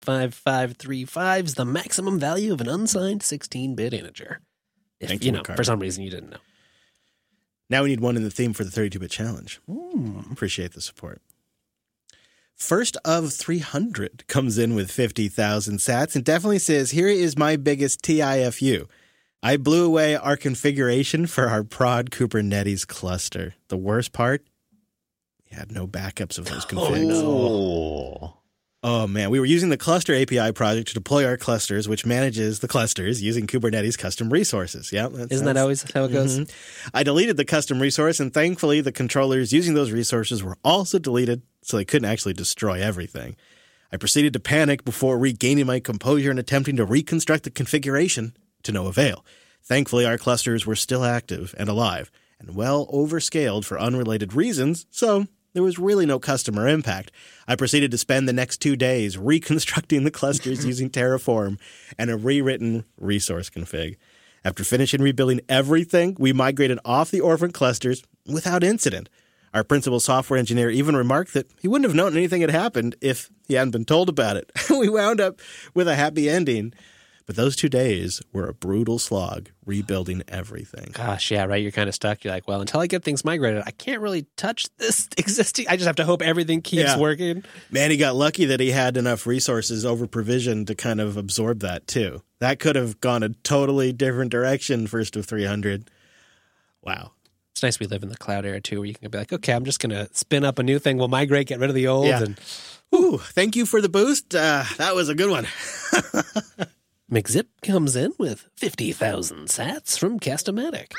85535 is the maximum value of an unsigned 16-bit integer. If, you know, for some reason you didn't know. Now we need one in the theme for the 32-bit challenge. Appreciate the support. First of 300 comes in with 50,000 sats and definitely says, here is my biggest TIFU. I blew away our configuration for our prod Kubernetes cluster. The worst part, we had no backups of those configs. Oh, man. We were using the cluster API project to deploy our clusters, which manages the clusters using Kubernetes custom resources. Yeah, Isn't that always how it goes? I deleted the custom resource, and thankfully the controllers using those resources were also deleted, so they couldn't actually destroy everything. I proceeded to panic before regaining my composure and attempting to reconstruct the configuration to no avail. Thankfully, our clusters were still active and alive, and well overscaled for unrelated reasons, so there was really no customer impact. I proceeded to spend the next 2 days reconstructing the clusters using Terraform and a rewritten resource config. After finishing rebuilding everything, we migrated off the orphan clusters without incident. Our principal software engineer even remarked that he wouldn't have known anything had happened if he hadn't been told about it. We wound up with a happy ending. But those 2 days were a brutal slog, rebuilding everything. Gosh, yeah, right. You're kind of stuck. You're like, well, until I get things migrated, I can't really touch this existing. I just have to hope everything keeps working. Man, he got lucky that he had enough resources over provision to kind of absorb that, too. That could have gone a totally different direction, first of 300. Wow. It's nice we live in the cloud era, too, where you can be like, okay, I'm just going to spin up a new thing. We'll migrate, get rid of the old. Yeah. And ooh, thank you for the boost. That was a good one. McZip comes in with 50,000 sats from Cast-O-Matic.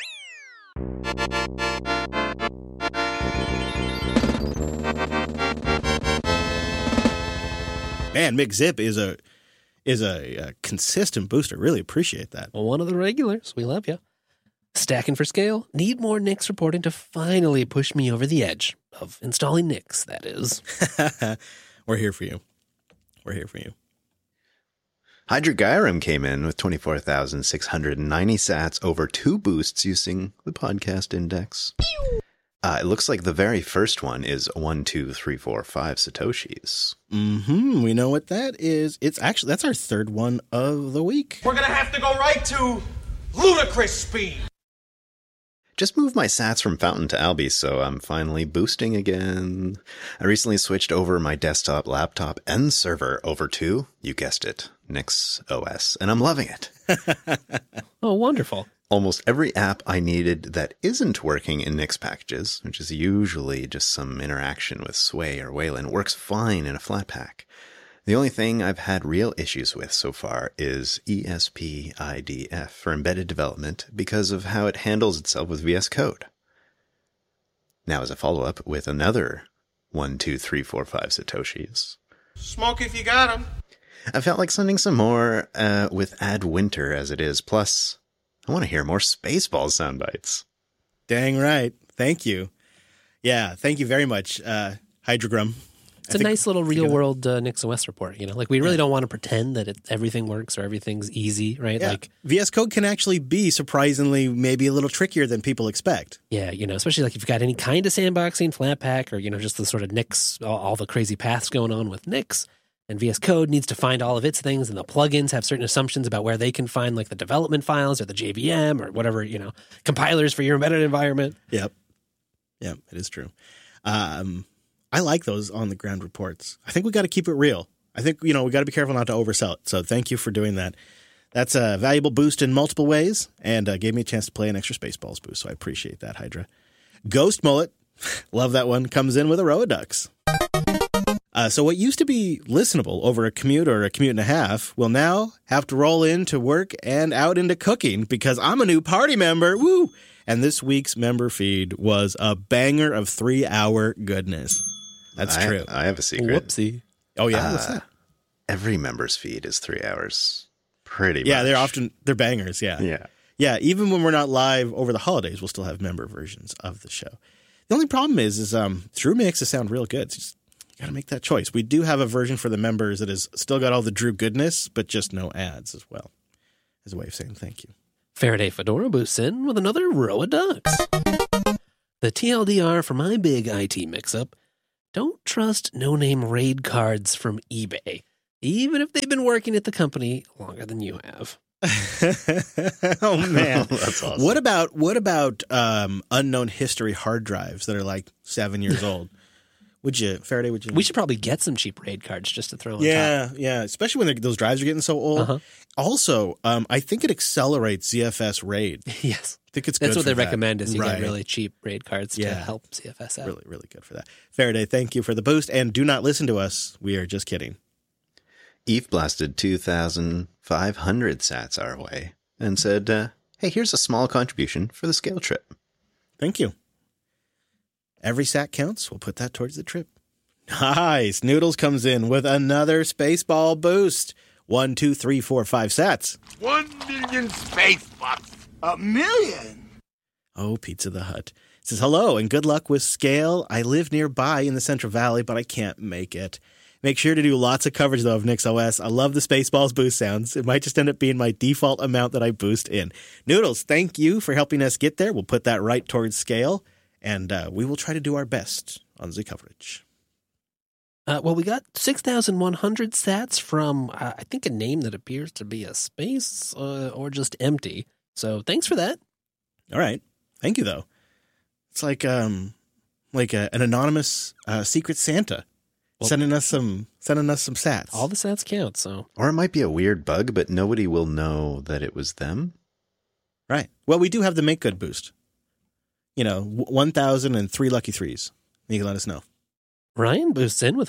Man, McZip is a consistent booster. Really appreciate that. Well, one of the regulars. We love you. Stacking for scale. Need more Nix reporting to finally push me over the edge of installing Nix, that is. We're here for you. We're here for you. Hydra Gyrum came in with 24,690 sats over 2 boosts using the podcast index. It looks like the very first one is 1, 2, 3, 4, 5 Satoshis. We know what that is. That's our third one of the week. We're going to have to go right to ludicrous speed. Just moved my sats from Fountain to Alby, so I'm finally boosting again. I recently switched over my desktop, laptop, and server over to, you guessed it, Nix OS, and I'm loving it. Oh, wonderful. Almost every app I needed that isn't working in Nix packages, which is usually just some interaction with Sway or Wayland, works fine in a Flatpak. The only thing I've had real issues with so far is ESP-IDF for embedded development because of how it handles itself with VS Code. Now, as a follow-up with another 1, 2, 3, 4, 5 Satoshis. Smoke if you got 'em. I felt like sending some more with Add Winter as it is. Plus, I want to hear more Spaceballs sound bites. Dang right. Thank you. Yeah, thank you very much, Hydrogrum. It's a nice little real-world Nix OS report, you know? Like, we really don't want to pretend that everything works or everything's easy, right? Yeah. Like, VS Code can actually be surprisingly maybe a little trickier than people expect. yeah, you know, especially like if you've got any kind of sandboxing, Flatpak, or, you know, just the sort of Nix, all the crazy paths going on with Nix, and VS Code needs to find all of its things, and the plugins have certain assumptions about where they can find, like, the development files or the JVM or whatever, you know, compilers for your embedded environment. Yep, it is true. I like those on-the-ground reports. I think we got to keep it real. I think, you know, we got to be careful not to oversell it. So thank you for doing that. That's a valuable boost in multiple ways and gave me a chance to play an extra Spaceballs boost. So I appreciate that, Hydra. Ghost Mullet, love that one, comes in with a row of ducks. So what used to be listenable over a commute or a commute and a half will now have to roll into work and out into cooking because I'm a new party member. Woo! And this week's member feed was a banger of 3-hour goodness. That's true. I have a secret. Whoopsie. Oh, yeah? What's that? Every member's feed is 3 hours. Pretty much. Yeah, they're bangers, yeah. Yeah. Yeah, even when we're not live over the holidays, we'll still have member versions of the show. The only problem is Drew makes it sound real good. So you got to make that choice. We do have a version for the members that has still got all the Drew goodness, but just no ads as well, as a way of saying thank you. Faraday Fedora boosts in with another row of ducks. The TLDR for my big IT mix-up: don't trust no-name raid cards from eBay. even if they've been working at the company longer than you have. Oh man, That's awesome. What about unknown history hard drives that are like 7 years old? Would you, Faraday? Would you? We should probably get some cheap RAID cards just to throw on top. Yeah. Especially when those drives are getting so old. Uh-huh. Also, I think it accelerates ZFS RAID. Yes. I think it's good. That's what for they that. recommend is you Right. get really cheap RAID cards to Yeah. help CFS out. Really, really good for that. Faraday, thank you for the boost. And do not listen to us. We are just kidding. Eve blasted 2,500 sats our way and said, hey, here's a small contribution for the scale trip. Thank you. Every sat counts. We'll put that towards the trip. Nice. Noodles comes in with another Spaceball boost. 1, 2, 3, 4, 5 sats. 1 million space bucks. A million? Oh, Pizza the Hut. It says, hello and good luck with Scale. I live nearby in the Central Valley, but I can't make it. Make sure to do lots of coverage, though, of NixOS. I love the Spaceballs boost sounds. It might just end up being my default amount that I boost in. Noodles, thank you for helping us get there. We'll put that right towards Scale, and we will try to do our best on the coverage. Well, we got 6,100 sats from, I think, a name that appears to be a space or just empty. So thanks for that. All right. Thank you, though. It's like an anonymous secret Santa sending us some sats. All the sats count, so. Or it might be a weird bug, but nobody will know that it was them. Right. Well, we do have the Make Good boost. 1,003 lucky threes. You can let us know. Ryan boosts in with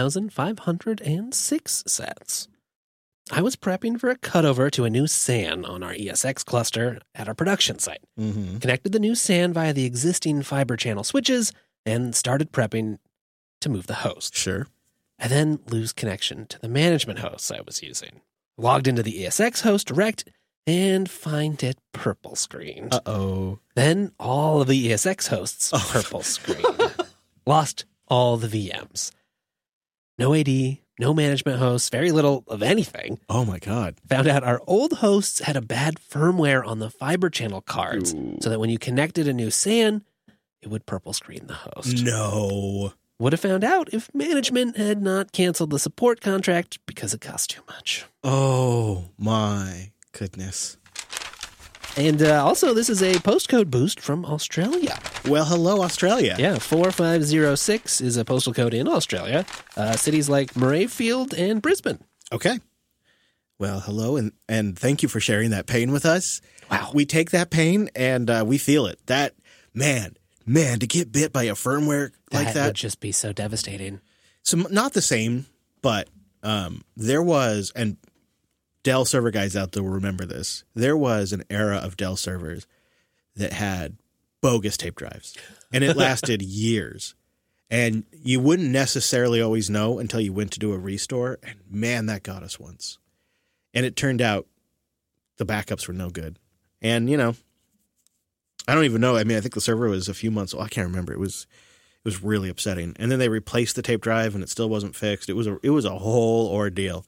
4,506 sats. I was prepping for a cutover to a new SAN on our ESX cluster at our production site. Mm-hmm. Connected the new SAN via the existing fiber channel switches and started prepping to move the host. Sure. I then lose connection to the management hosts I was using. Logged into the ESX host direct and find it purple screened. Uh-oh. Then all of the ESX hosts purple screened. Lost all the VMs. No AD, no management hosts, very little of anything. Oh, my God. Found out our old hosts had a bad firmware on the fiber channel cards, so that when you connected a new SAN, it would purple screen the host. No. Would have found out if management had not canceled the support contract because it cost too much. Oh, my goodness. And also, this is a postcode boost from Australia. Well, hello, Australia. Yeah, 4506 is a postal code in Australia. Cities like Murrayfield and Brisbane. Okay. Well, hello, and thank you for sharing that pain with us. Wow. We take that pain, and we feel it. That, man, to get bit by a firmware like That that. would just be so devastating. So, not the same, but there was, and Dell server guys out there will remember this, there was an era of Dell servers that had bogus tape drives, and it lasted years. And you wouldn't necessarily always know until you went to do a restore, and man, that got us once. And it turned out the backups were no good. And, I don't even know. I mean, I think the server was a few months old. I can't remember. It was really upsetting. And then they replaced the tape drive, and it still wasn't fixed. It was a whole ordeal.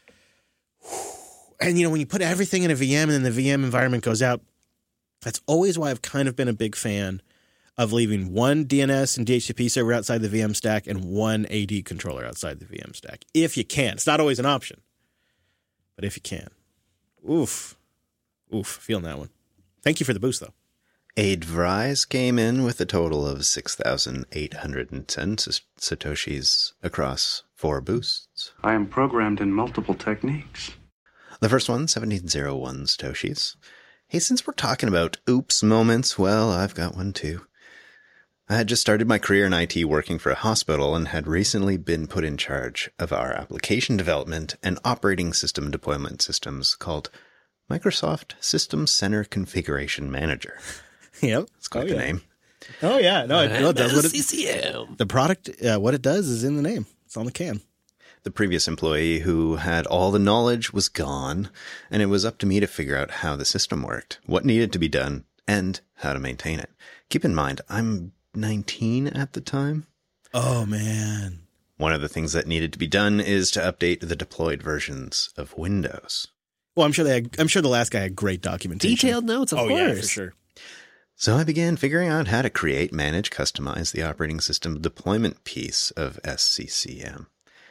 And, when you put everything in a VM and then the VM environment goes out, that's always why I've kind of been a big fan of leaving one DNS and DHCP server outside the VM stack and one AD controller outside the VM stack. If you can. It's not always an option, but if you can. Oof, feeling that one. Thank you for the boost, though. Aidvrise came in with a total of 6,810 Satoshis across 4 boosts. I am programmed in multiple techniques. The first one, 1701 Satoshis. Hey, since we're talking about oops moments, well, I've got one too. I had just started my career in IT working for a hospital and had recently been put in charge of our application development and operating system deployment systems called Microsoft System Center Configuration Manager. Yep. It's quite the name. Oh, yeah. No, it does what it, CCM. the product, what it does is in the name. It's on the can. The previous employee who had all the knowledge was gone, and it was up to me to figure out how the system worked, what needed to be done, and how to maintain it. Keep in mind, I'm 19 at the time. Oh, man. One of the things that needed to be done is to update the deployed versions of Windows. Well, I'm sure the last guy had great documentation. Detailed notes, of course. Yeah, for sure. So I began figuring out how to create, manage, customize the operating system deployment piece of SCCM.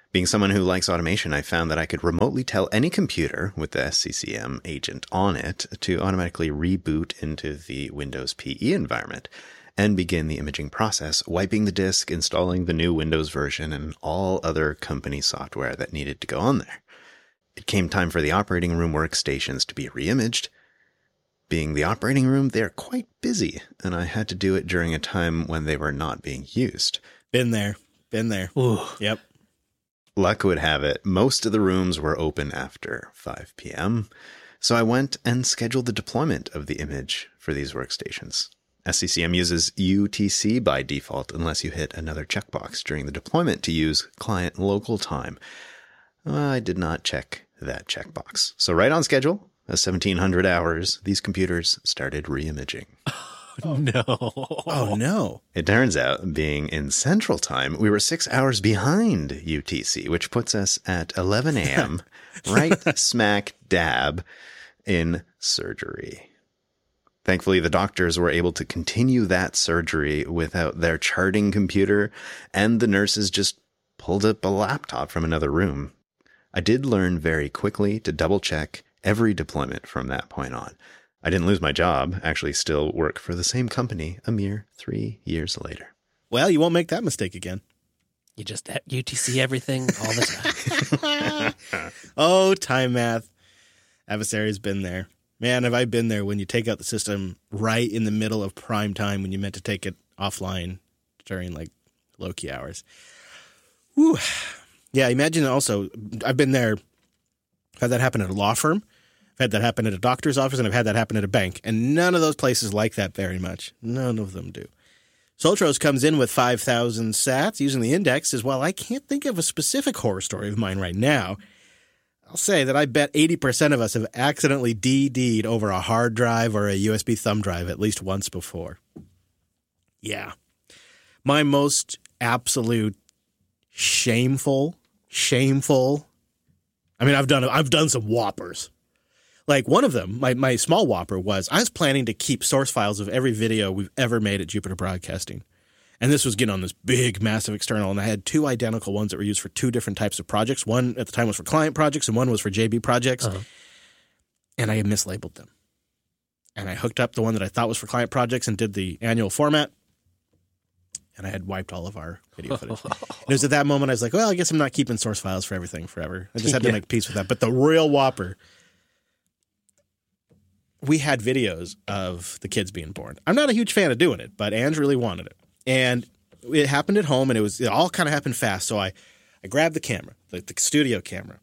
Being someone who likes automation, I found that I could remotely tell any computer with the SCCM agent on it to automatically reboot into the Windows PE environment and begin the imaging process, wiping the disk, installing the new Windows version, and all other company software that needed to go on there. It came time for the operating room workstations to be re-imaged. Being the operating room, they're quite busy, and I had to do it during a time when they were not being used. Been there. Ooh. Yep. Luck would have it, most of the rooms were open after 5 p.m., so I went and scheduled the deployment of the image for these workstations. SCCM uses UTC by default unless you hit another checkbox during the deployment to use client local time. I did not check that checkbox. So right on schedule, at 1700 hours, these computers started re-imaging. No. Oh, no. It turns out, being in Central Time, we were 6 hours behind UTC, which puts us at 11 a.m., right smack dab in surgery. Thankfully, the doctors were able to continue that surgery without their charting computer, and the nurses just pulled up a laptop from another room. I did learn very quickly to double-check every deployment from that point on. I didn't lose my job, actually still work for the same company a mere 3 years later. Well, you won't make that mistake again. You just UTC everything all the time. Oh, time math. Adversary's been there. Man, have I been there when you take out the system right in the middle of prime time when you meant to take it offline during like low-key hours. Whew. Yeah, imagine also, I've been there, I've had that happen at a law firm. I've had that happen at a doctor's office, and I've had that happen at a bank. And none of those places like that very much. None of them do. Soltros comes in with 5,000 sats using the index. Says, well, I can't think of a specific horror story of mine right now. I'll say that I bet 80% of us have accidentally DD'd over a hard drive or a USB thumb drive at least once before. Yeah. My most absolute shameful. I mean, I've done some whoppers. Like one of them, my small whopper was I was planning to keep source files of every video we've ever made at Jupiter Broadcasting. And this was getting on this big, massive external. And I had two identical ones that were used for two different types of projects. One at the time was for client projects and one was for JB projects. Uh-huh. And I had mislabeled them. And I hooked up the one that I thought was for client projects and did the annual format. And I had wiped all of our video footage. It was at that moment I was like, well, I guess I'm not keeping source files for everything forever. I just had to make peace with that. But the real whopper, we had videos of the kids being born. I'm not a huge fan of doing it, but Ange really wanted it. And it happened at home, and it all kind of happened fast. So I grabbed the camera, the studio camera.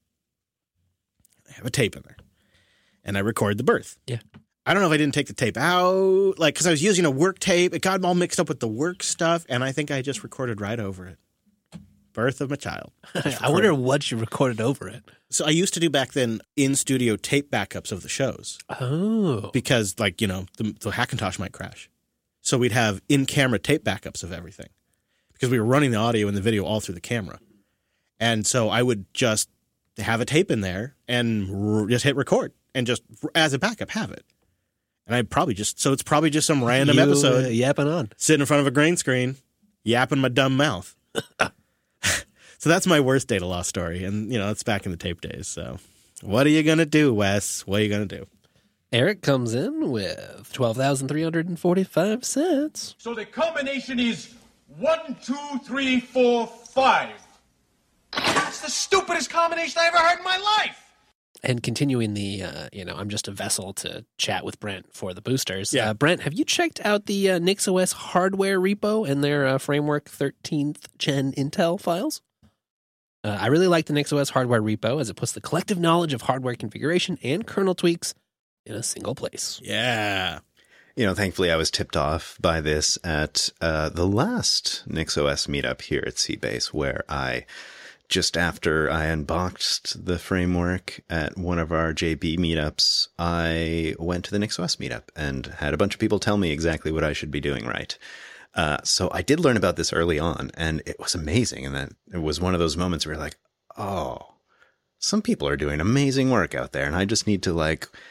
I have a tape in there. And I record the birth. Yeah. I don't know if I didn't take the tape out, like, because I was using a work tape. It got all mixed up with the work stuff, and I think I just recorded right over it. Birth of my child. I wonder what you recorded over it. So I used to do back then in-studio tape backups of the shows. Oh. Because, like, you know, the Hackintosh might crash. So we'd have in-camera tape backups of everything. Because we were running the audio and the video all through the camera. And so I would just have a tape in there and just hit record. And just, as a backup, have it. And I'd probably just, so it's probably just some random episode. Yapping on. Sitting in front of a green screen, yapping my dumb mouth. So that's my worst data loss story. And, you know, it's back in the tape days. So what are you going to do, Wes? What are you going to do? Eric comes in with 12,345 cents. So the combination is 1, 2, 3, 4, 5. That's the stupidest combination I ever heard in my life. And continuing the, I'm just a vessel to chat with Brent for the boosters. Yeah. Brent, have you checked out the NixOS hardware repo and their Framework 13th Gen Intel files? I really like the NixOS hardware repo as it puts the collective knowledge of hardware configuration and kernel tweaks in a single place. Yeah. You know, thankfully I was tipped off by this at the last NixOS meetup here at Seabase, where just after I unboxed the framework at one of our JB meetups, I went to the NixOS meetup and had a bunch of people tell me exactly what I should be doing right. So I did learn about this early on, and it was amazing. And then it was one of those moments where you're like, oh, some people are doing amazing work out there, and I just need to, like,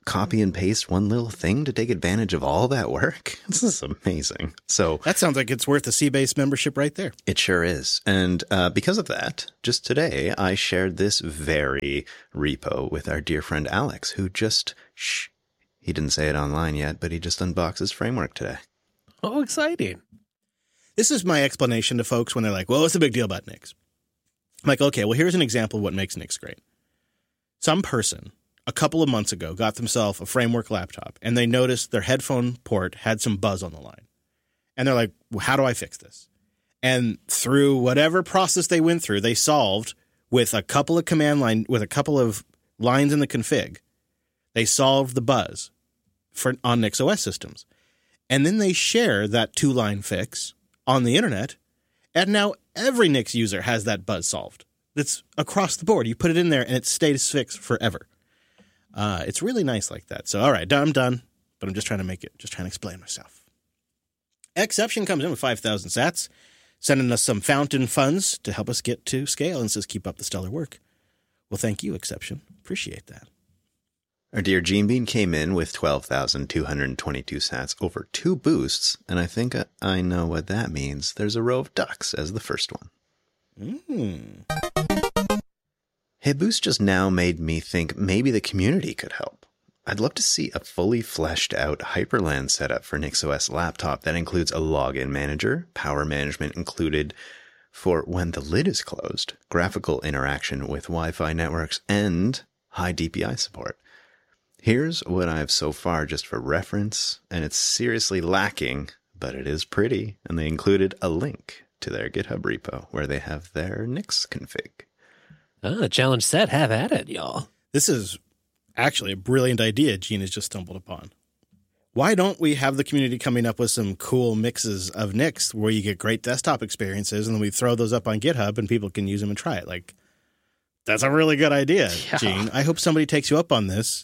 copy and paste one little thing to take advantage of all that work? This is amazing. So That sounds like it's worth a Seabase membership right there. it sure is. And because of that, just today, I shared this very repo with our dear friend Alex, who just, he didn't say it online yet, but he just unboxed his framework today. Oh, exciting. This is my explanation to folks when they're like, well, what's the big deal about Nix? I'm like, okay, well, here's an example of what makes Nix great. Some person a couple of months ago got themselves a framework laptop, and they noticed their headphone port had some buzz on the line. And they're like, well, how do I fix this? And through whatever process they went through, they solved with a couple of with a couple of lines in the config. They solved the buzz on Nix OS systems. And then they share that 2-line fix on the internet, and now every Nix user has that buzz solved. It's across the board. You put it in there, and it stays fixed forever. It's really nice like that. So, all right, I'm done, but I'm just trying to explain myself. Exception comes in with 5,000 sats, sending us some fountain funds to help us get to scale and says, keep up the stellar work. Well, thank you, Exception. Appreciate that. Our dear Gene Bean came in with 12,222 sats over 2 boosts, and I think I know what that means. There's a row of ducks as the first one. Hey, Boost just now made me think maybe the community could help. I'd love to see a fully fleshed out Hyperland setup for NixOS laptop that includes a login manager, power management included for when the lid is closed, graphical interaction with Wi-Fi networks, and high DPI support. Here's what I have so far just for reference, and it's seriously lacking, but it is pretty, and they included a link to their GitHub repo where they have their Nix config. Challenge set, have at it, y'all. This is actually a brilliant idea Gene has just stumbled upon. Why don't we have the community coming up with some cool mixes of Nix where you get great desktop experiences, and then we throw those up on GitHub and people can use them and try it? Like, that's a really good idea, Yeah. Gene. I hope somebody takes you up on this.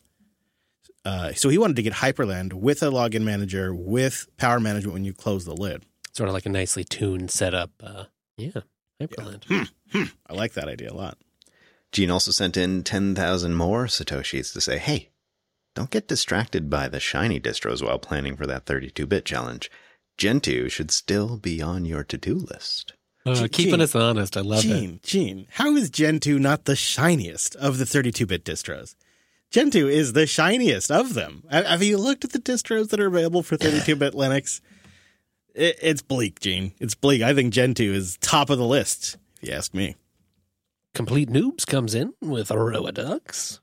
So he wanted to get Hyperland with a login manager, with power management when you close the lid. Sort of like a nicely tuned setup. Hyperland. I like that idea a lot. Gene also sent in 10,000 more Satoshis to say, hey, don't get distracted by the shiny distros while planning for that 32-bit challenge. Gentoo should still be on your to-do list. Keeping us honest. I love it. Gene, how is Gentoo not the shiniest of the 32-bit distros? Gentoo is the shiniest of them. Have you looked at the distros that are available for 32-bit Linux? It's bleak, Gene. It's bleak. I think Gentoo is top of the list, if you ask me. Complete Noobs comes in with a row of ducks.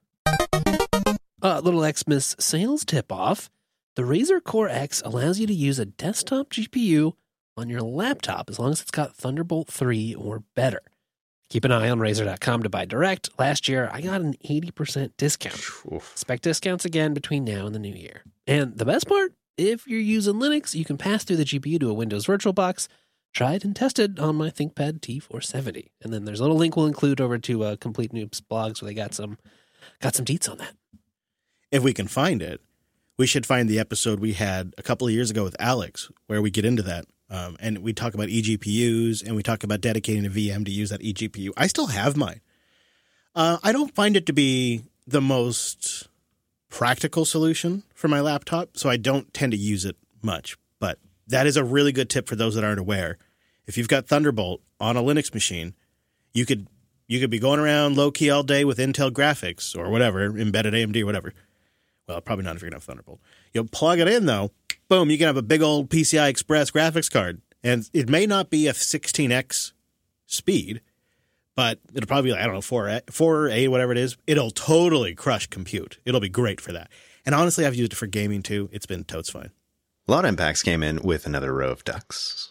Little Xmas sales tip-off. The Razer Core X allows you to use a desktop GPU on your laptop as long as it's got Thunderbolt 3 or better. Keep an eye on Razer.com to buy direct. Last year, I got an 80% discount. Expect discounts again between now and the new year. And the best part, if you're using Linux, you can pass through the GPU to a Windows VirtualBox. Tried and tested on my ThinkPad T470. And then there's a little link we'll include over to Complete Noobs blogs where they got some deets on that. If we can find it, we should find the episode we had a couple of years ago with Alex where we get into that. And we talk about eGPUs, and we talk about dedicating a VM to use that eGPU. I still have mine. I don't find it to be the most practical solution for my laptop, so I don't tend to use it much. But that is a really good tip for those that aren't aware. If you've got Thunderbolt on a Linux machine, you could be going around low-key all day with Intel graphics or whatever, embedded AMD or whatever. Well, probably not if you're going to have Thunderbolt. You'll plug it in, though. Boom, you can have a big old PCI Express graphics card. And it may not be a 16x speed, but it'll probably be, 4 or 8, whatever it is. It'll totally crush compute. It'll be great for that. And honestly, I've used it for gaming, too. It's been totes fine. Loud Impacts came in with another row of ducks.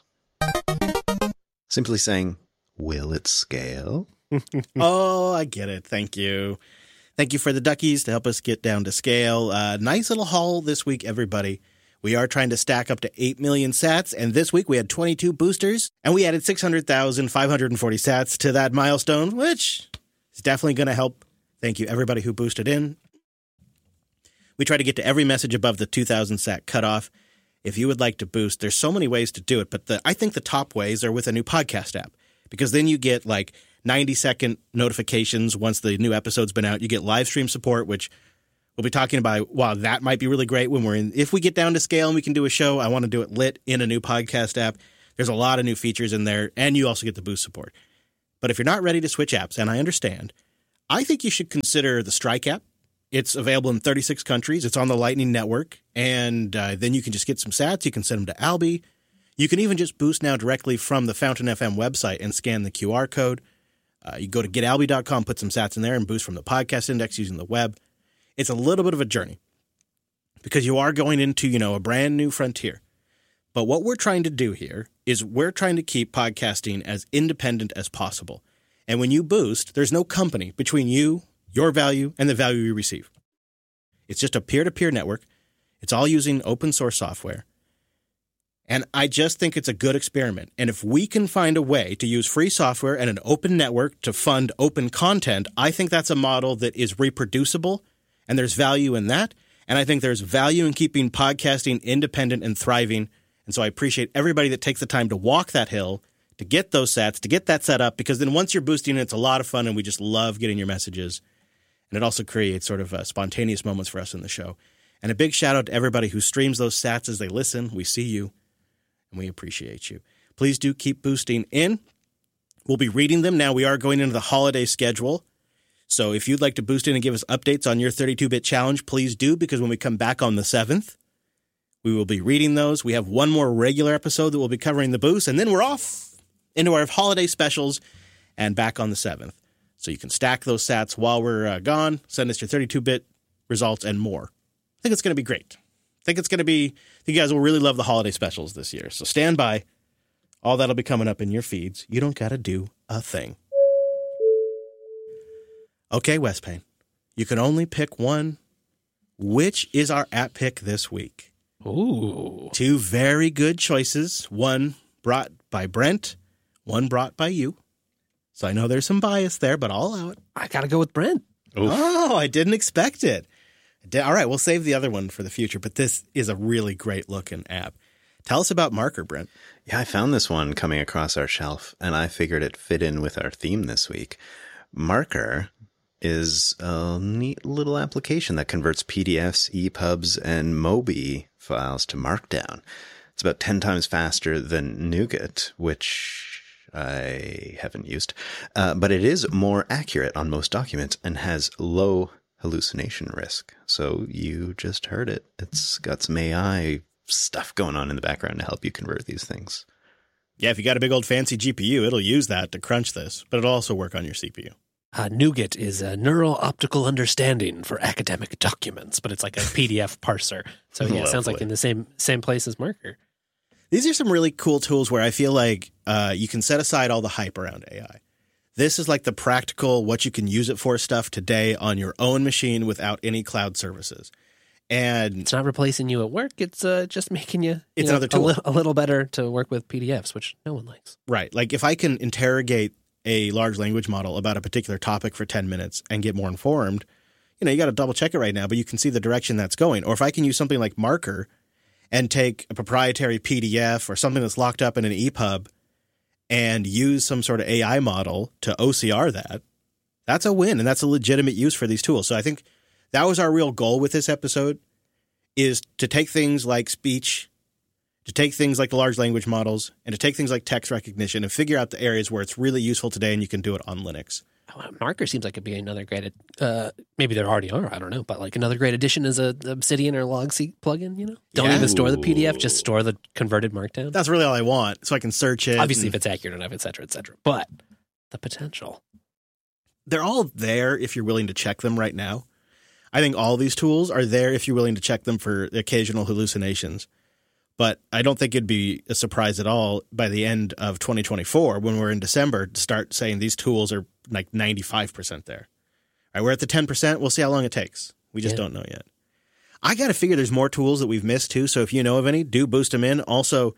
Simply saying, will it scale? Oh, I get it. Thank you. Thank you for the duckies to help us get down to scale. Nice little haul this week, everybody. We are trying to stack up to 8 million sats, and this week we had 22 boosters, and we added 600,540 sats to that milestone, which is definitely going to help. Thank you, everybody who boosted in. We try to get to every message above the 2,000 sat cutoff. If you would like to boost, there's so many ways to do it, but I think the top ways are with a new podcast app, because then you get like 90-second notifications once the new episode's been out. You get live stream support, which We'll be talking about, wow, that might be really great when if we get down to scale and we can do a show, I want to do it lit in a new podcast app. There's a lot of new features in there, and you also get the Boost support. But if you're not ready to switch apps, and I understand, I think you should consider the Strike app. It's available in 36 countries. It's on the Lightning Network, and then you can just get some sats. You can send them to Albi. You can even just Boost now directly from the Fountain FM website and scan the QR code. You go to getalbi.com, put some sats in there, and Boost from the podcast index using the web. It's a little bit of a journey because you are going into, a brand new frontier. But what we're trying to do here is we're trying to keep podcasting as independent as possible. And when you Boost, there's no company between you, your value, and the value you receive. It's just a peer-to-peer network. It's all using open source software. And I just think it's a good experiment. And if we can find a way to use free software and an open network to fund open content, I think that's a model that is reproducible, and there's value in that. And I think there's value in keeping podcasting independent and thriving. And so I appreciate everybody that takes the time to walk that hill, to get those sats, to get that set up, because then once you're boosting it, it's a lot of fun, and we just love getting your messages. And it also creates sort of spontaneous moments for us in the show. And a big shout out to everybody who streams those sats as they listen. We see you, and we appreciate you. Please do keep boosting in. We'll be reading them now. We are going into the holiday schedule. So if you'd like to boost in and give us updates on your 32-bit challenge, please do, because when we come back on the 7th, we will be reading those. We have one more regular episode that will be covering the boost, and then we're off into our holiday specials and back on the 7th. So you can stack those sats while we're gone, send us your 32-bit results and more. I think it's going to be great. I think you guys will really love the holiday specials this year. So stand by. All that'll be coming up in your feeds. You don't got to do a thing. Okay, Wes Payne, you can only pick one. Which is our app pick this week? Ooh. Two very good choices. One brought by Brent, one brought by you. So I know there's some bias there, but I'll allow it. I got to go with Brent. Oof. Oh, I didn't expect it. All right, we'll save the other one for the future, but this is a really great looking app. Tell us about Marker, Brent. Yeah, I found this one coming across our shelf, and I figured it fit in with our theme this week. Marker is a neat little application that converts PDFs, EPUBs, and MOBI files to Markdown. It's about 10 times faster than NuGet, which I haven't used, but it is more accurate on most documents and has low hallucination risk. So you just heard it. It's got some AI stuff going on in the background to help you convert these things. Yeah, if you got a big old fancy GPU, it'll use that to crunch this, but it'll also work on your CPU. NuGet is a neural optical understanding for academic documents, but it's like a PDF parser. So yeah, it sounds like in the same place as Marker. These are some really cool tools where I feel like you can set aside all the hype around AI. This is like the practical, what you can use it for stuff today on your own machine without any cloud services. And it's not replacing you at work. It's just making you another tool. A little better to work with PDFs, which no one likes. Right. Like if I can interrogate a large language model about a particular topic for 10 minutes and get more informed, you got to double check it right now, but you can see the direction that's going. Or if I can use something like Marker and take a proprietary PDF or something that's locked up in an EPUB and use some sort of AI model to OCR that, that's a win, and that's a legitimate use for these tools. So I think that was our real goal with this episode, is to take things like speech, to take things like the large language models, and to take things like text recognition and figure out the areas where it's really useful today and you can do it on Linux. Marker seems like it'd be another great, maybe there already are, I don't know, but like another great addition is a Obsidian or Logseq plugin, Don't even store the PDF, just store the converted Markdown. That's really all I want, so I can search it. Obviously, if it's accurate enough, et cetera, but the potential. They're all there if you're willing to check them right now. I think all these tools are there if you're willing to check them for occasional hallucinations. But I don't think it'd be a surprise at all by the end of 2024, when we're in December, to start saying these tools are like 95% there. All right, we're at the 10%. We'll see how long it takes. We just don't know yet. I got to figure there's more tools that we've missed too. So if you know of any, do boost them in. Also,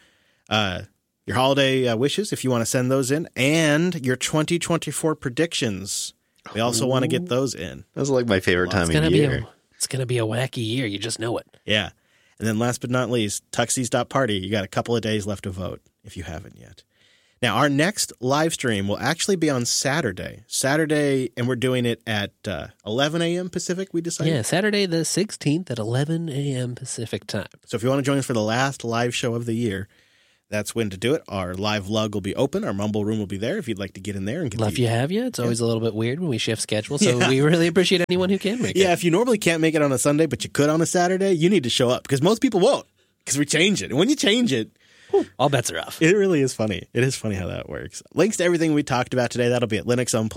your holiday wishes, if you want to send those in, and your 2024 predictions. We also want to get those in. That's like my favorite time of year. It's going to be a wacky year. You just know it. Yeah. And then last but not least, Tuxies.party. You got a couple of days left to vote if you haven't yet. Now, our next live stream will actually be on Saturday, and we're doing it at 11 a.m. Pacific, we decided? Yeah, Saturday the 16th at 11 a.m. Pacific time. So if you want to join us for the last live show of the year, that's when to do it. Our live lug will be open. Our Mumble room will be there if you'd like to get in there. And get Love you, have you. It's always a little bit weird when we shift schedules, so we really appreciate anyone who can make it. Yeah, if you normally can't make it on a Sunday, but you could on a Saturday, you need to show up because most people won't because we change it. And when you change it, all bets are off. it really is funny. It is funny how that works. Links to everything we talked about today, that'll be at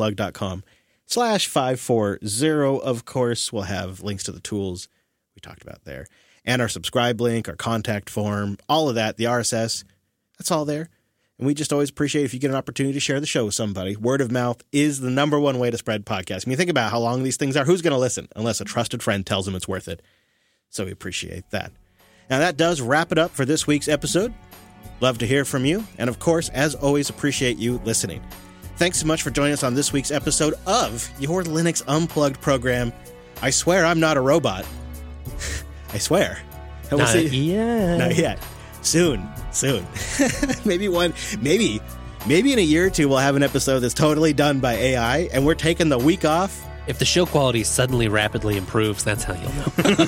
linuxunplug.com/540. Of course, we'll have links to the tools we talked about there. And our subscribe link, our contact form, all of that, the RSS, that's all there. And we just always appreciate if you get an opportunity to share the show with somebody. Word of mouth is the number one way to spread podcasts. I mean, think about how long these things are. Who's going to listen unless a trusted friend tells them it's worth it? So we appreciate that. Now, that does wrap it up for this week's episode. Love to hear from you. And of course, as always, appreciate you listening. Thanks so much for joining us on this week's episode of your Linux Unplugged program. I swear I'm not a robot. I swear. And Not yet. Not yet. Soon. maybe in a year or two, we'll have an episode that's totally done by AI, and we're taking the week off. If the show quality suddenly rapidly improves, that's how you'll know.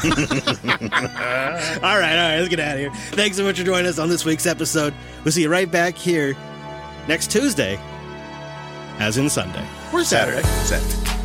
All right, let's get out of here. Thanks so much for joining us on this week's episode. We'll see you right back here next Tuesday, as in Sunday. We're Saturday.